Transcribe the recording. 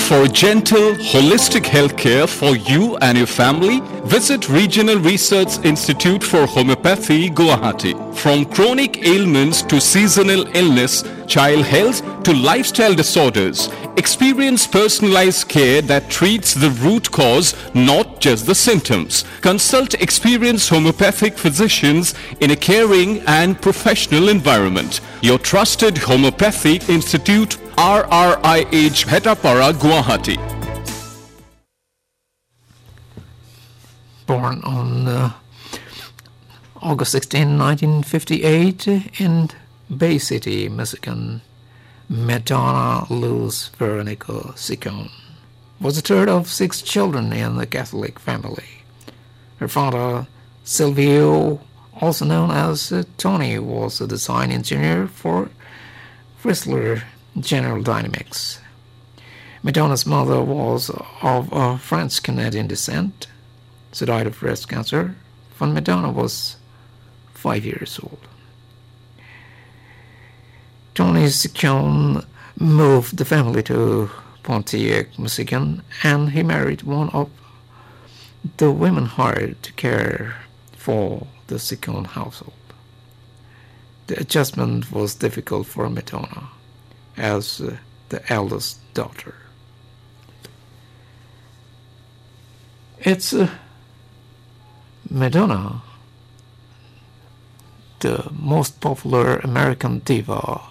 For gentle, holistic healthcare for you and your family, visit Regional Research Institute for Homeopathy, Guwahati. From chronic ailments to seasonal illness, child health to lifestyle disorders, experience personalized care that treats the root cause, not just the symptoms. Consult experienced homeopathic physicians in a caring and professional environment. Your trusted Homeopathic Institute, RRIH, Bhetapara, Guwahati. Born on August 16, 1958 in Bay City, Michigan, Madonna Luz Veronica Ciccone was the third of 6 children in a Catholic family. Her father, Silvio, also known as Tony, was a design engineer for Chrysler General Dynamics. Madonna's mother was of French-Canadian descent. She died of breast cancer when Madonna was 5 years old. Tony Ciccone moved the family to Pontiac, Michigan, and he married one of the women hired to care for the Ciccone household. The adjustment was difficult for Madonna as the eldest daughter. It's Madonna, the most popular American diva